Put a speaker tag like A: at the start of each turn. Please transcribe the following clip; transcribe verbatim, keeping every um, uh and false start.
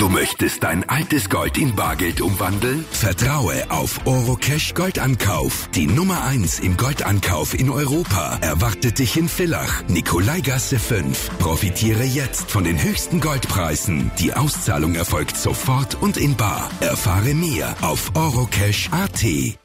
A: Du möchtest dein altes Gold in Bargeld umwandeln? Vertraue auf Orocash Goldankauf. Die Nummer eins im Goldankauf in Europa erwartet dich in Villach, Nikolaigasse fünf. Profitiere jetzt von den höchsten Goldpreisen. Die Auszahlung erfolgt sofort und in bar. Erfahre mehr auf orocash punkt at.